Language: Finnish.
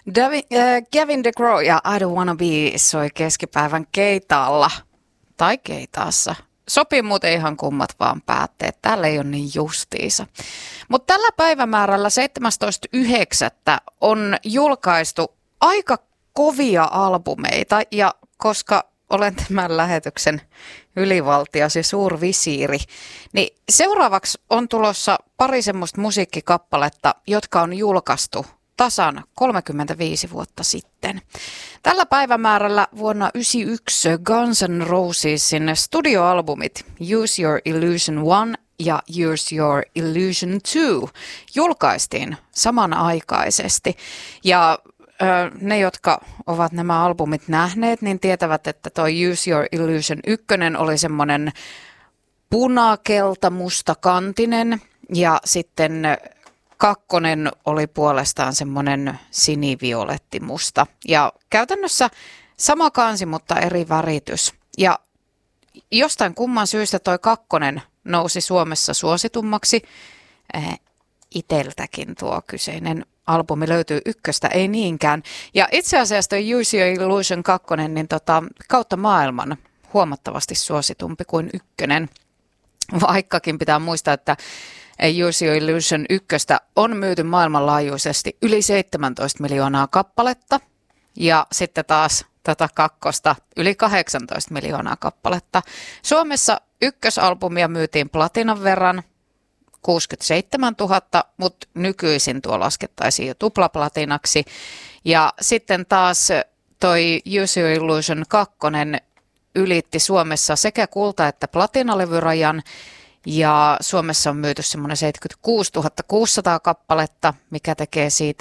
Gavin DeGraw ja I Don't Wanna Be soi keskipäivän keitaalla tai keitaassa. Sopii muuten ihan kummat vaan päätteet. Täällä ei ole niin justiisa. Mutta tällä päivämäärällä 17.9. on julkaistu aika kovia albumeita ja koska olen tämän lähetyksen ylivaltias ja suurvisiiri, niin seuraavaksi on tulossa pari semmoista musiikkikappaletta, jotka on julkaistu tasan 35 vuotta sitten. Tällä päivämäärällä vuonna 1991 Guns N' Rosesin studioalbumit Use Your Illusion 1 ja Use Your Illusion 2 julkaistiin samanaikaisesti. Ja ne, jotka ovat nämä albumit nähneet, niin tietävät, että toi Use Your Illusion 1 oli semmoinen punakelta-mustakantinen ja sitten kakkonen oli puolestaan semmoinen siniviolettimusta. Ja käytännössä sama kansi, mutta eri väritys. Ja jostain kumman syystä toi kakkonen nousi Suomessa suositummaksi. Iteltäkin tuo kyseinen albumi löytyy ykköstä, ei niinkään. Ja itse asiassa toi Use Your Illusion 2, niin kautta maailman huomattavasti suositumpi kuin ykkönen. Vaikkakin pitää muistaa, että Use Your Illusion 1 on myyty maailmanlaajuisesti yli 17 miljoonaa kappaletta ja sitten taas tätä kakkosta yli 18 miljoonaa kappaletta. Suomessa ykkösalbumia myytiin platinan verran 67 000, mutta nykyisin tuo laskettaisiin jo tuplaplatinaksi. Ja sitten taas toi Use Your Illusion 2 ylitti Suomessa sekä kulta- että platinalevyrajan. Ja Suomessa on myyty semmoinen 76 600 kappaletta, mikä tekee siitä